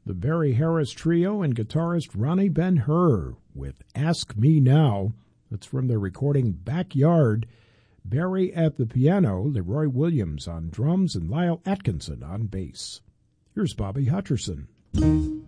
the Barry Harris Trio and guitarist Ronnie Ben-Hur with Ask Me Now. That's from their recording Backyard. Barry at the piano, Leroy Williams on drums, and Lyle Atkinson on bass. Here's Bobby Hutcherson.